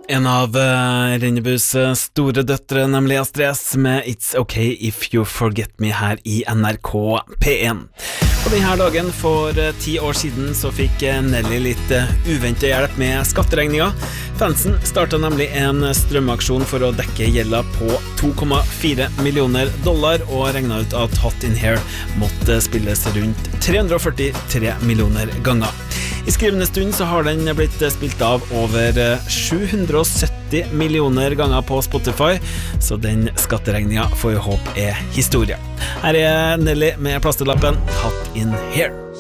En av Rennebus store døtre, nemlig Astrid S med It's Okay If You Forget Me her i NRK P1. På denne dagen for 10 år siden så fikk Nelly litt uventet hjelp med skatteregninga. Fansen startet nemlig en strømaksjon for å dekke gjelda på $2,4 millioner og regnet ut at Hot in Here måtte spilles rundt 343 millioner ganger. I skrivende stund så har den blitt spilt av over 770 millioner ganger på Spotify, så den skatteregninga får vi håpe er historie. Her er Nelly med plastelappen Hot in Here.